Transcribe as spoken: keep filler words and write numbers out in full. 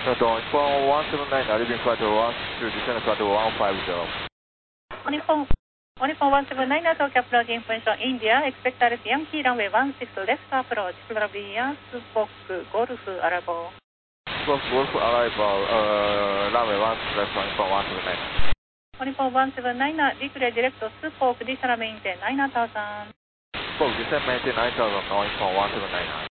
Nippon one seven nine, leaving flight one six two, descending flight one five zero. Nippon, Nippon one seven nine, Tokyo approach information India, expect R S Yankee runway one six left approach, Flavian, Spock, Golf, arrival. Spock, Golf, arrival, uh, runway one six left, Nippon one seven nine. Nippon one seven nine, declare direct Spock, descend maintain nine thousand. Spock, descend maintain nine thousand, Nippon one seven nine.